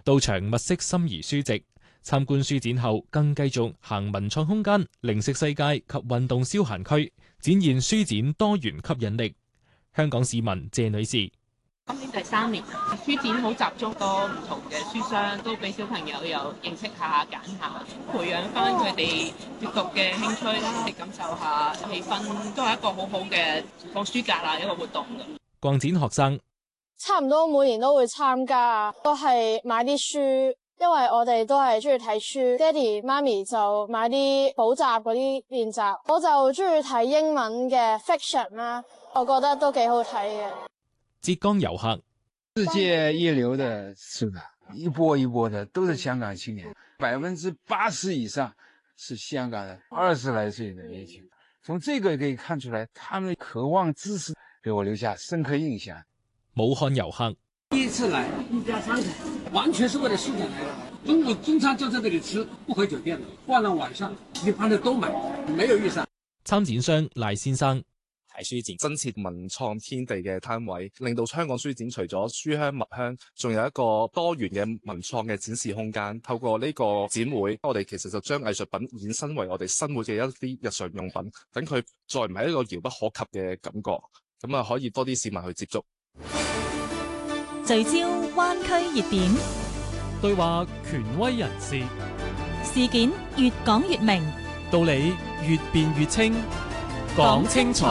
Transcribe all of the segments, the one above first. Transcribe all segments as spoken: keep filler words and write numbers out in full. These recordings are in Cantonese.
到場物色心儀書籍。參觀書展後，更繼續行文創空間、零食世界及運動消閒區，展現書展多元吸引力。香港市民謝女士： 今年第三年，書展好集中，多唔同嘅書商都俾小朋友有認識下、揀下，培養翻佢哋閱讀嘅興趣啦，感受下氣氛，都係一個好好嘅放暑假啦一個活動。 逛展學生差唔多每年都會參加，都係買啲書。因為我哋都係中意睇書，爹哋媽咪就買啲補習嗰啲練習，我就中意睇英文嘅 fiction 啦，我覺得都幾好睇嘅。 浙江遊客， 世界一流的書的，一波一波的都是香港青年，百分之八十以上是香港人，二十來歲的年輕人。從這個可以看出來，他們渴望知識，給我留下深刻印象。 武漢遊客。 第一次來一家三口，完全是為了書展來的。中午中餐就在這裡吃，不回酒店了。逛了晚上，一般的都買，沒有預算。 參展商賴先生： 喺書展增設文創天地嘅攤位，令到香港書展除咗書香物香，仲有一個多元嘅文創嘅展示空間。透過呢個展會，我哋其實就將藝術品衍生為我哋生活嘅一啲日常用品，等佢再唔係一個遙不可及嘅感覺，咁啊可以多啲市民去接觸。 聚焦灣區熱點， 對話權威人士， 事件越講越明， 道理越辯越清，講清楚。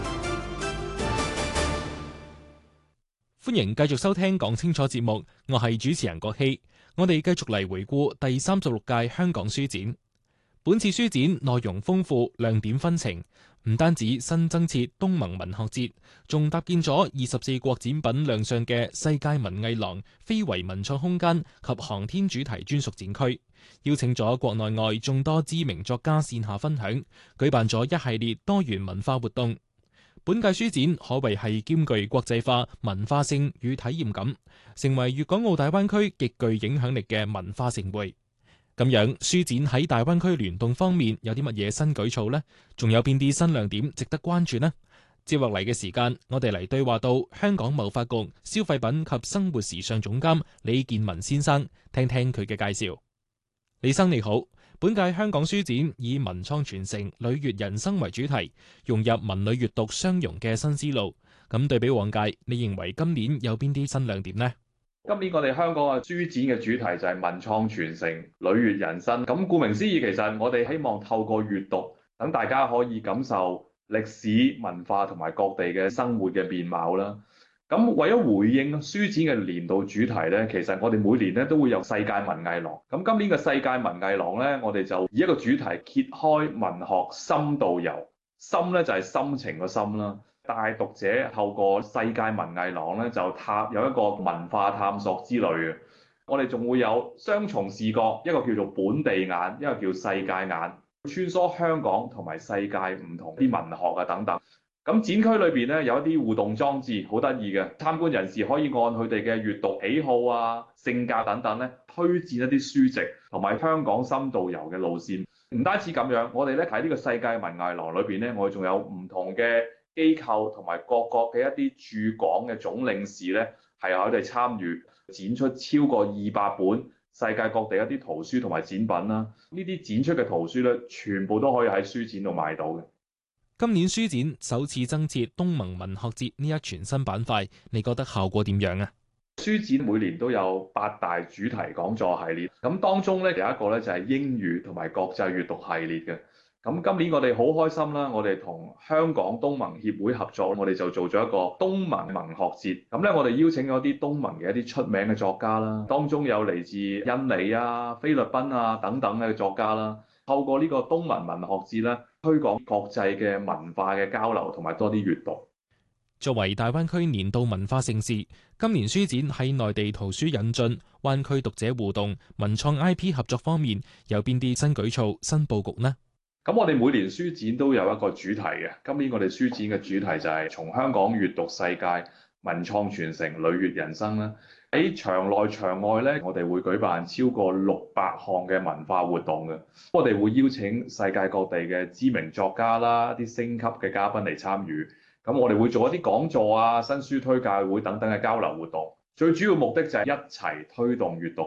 歡迎繼續收聽講清楚節目，我係主持人郭希。我哋繼續嚟回顧第三十六屆香港書展。本次書展內容豐富，亮點紛呈。唔單止新增設東盟文學節，仲搭建咗二十四國展品亮相嘅世界文藝廊、非遺文創空間及航天主題專屬展區，邀請咗國內外眾多知名作家線下分享，舉辦咗一系列多元文化活動。本屆書展可謂係兼具國際化、文化性與體驗感，成為粵港澳大灣區極具影響力嘅文化盛會。咁樣，書展喺大灣區聯動方面有啲乜嘢新舉措呢？仲有邊啲新亮點值得關注呢？接落嚟嘅時間，我哋嚟對話到香港貿發局消費品及生活時尚總監李建文先生，聽聽佢嘅介紹。李生你好，本屆香港書展以文創傳承、旅悅人生為主題，融入文旅閱讀相融嘅新思路。咁對比往屆，你認為今年有邊啲新亮點呢？ 今年我哋香港嘅書展嘅主題就係文創傳承、旅悅人生。咁顧名思義，其實我哋希望透過閱讀，等大家可以感受歷史文化同埋各地嘅生活嘅面貌啦。咁為咗回應書展嘅年度主題咧，其實我哋每年咧都會有世界文藝廊。咁今年嘅世界文藝廊咧，我哋就以一個主題揭開文學深度遊。深咧就係心情嘅深啦。帶讀者透過世界文藝廊咧，就探有一個文化探索之旅嘅。我哋仲會有雙重視覺，一個叫做本地眼，一個叫世界眼，穿梭香港同埋世界唔同啲文學啊等等。咁展區裏邊咧有一啲互動裝置，好得意嘅。參觀人士可以按佢哋嘅閱讀喜好啊、性格等等咧，推薦一啲書籍同埋香港深度遊嘅路線。唔單止咁樣，我哋咧喺呢個世界文藝廊裏邊咧，我哋仲有唔同嘅機構同埋各國嘅一啲駐港嘅總領事咧，係我哋參與展出超過二百本世界各地一啲圖書同埋展品啦。呢啲展出嘅圖書咧，全部都可以喺書展度買到嘅。 今年書展首次增設東盟文學節呢一全新板塊，你覺得效果點樣啊？ 書展每年都有八大主題講座系列，咁當中咧有一個咧就係英語同埋國際閱讀系列嘅。咁今年我哋好開心啦，我哋同香港東盟協會合作，我哋就做咗一個東盟文學節。咁咧我哋邀請咗啲東盟嘅一啲出名嘅作家啦，當中有嚟自印尼啊、菲律賓啊等等嘅作家啦。透過呢個東盟文學節咧，推廣國際嘅文化嘅交流同埋多啲閱讀。 作為大灣區年度文化盛事，今年書展喺內地圖書引進、灣區讀者互動、文創 I P 合作方面，有邊啲新舉措、新佈局呢？ 咁我哋每年書展都有一個主題嘅，今年我哋書展嘅主題就係從香港閱讀世界、文創傳承、旅悅人生啦。喺場內場外咧，我哋會舉辦超過六百項嘅文化活動嘅。我哋會邀請世界各地嘅知名作家啦、一啲星級嘅嘉賓嚟參與。咁我哋會做一啲講座啊、新書推介會等等嘅交流活動。最主要目的就係一齊推動閱讀。